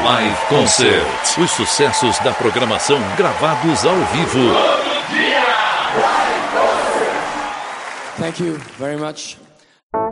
Live Concert. Os sucessos da programação gravados ao vivo. Thank you very much.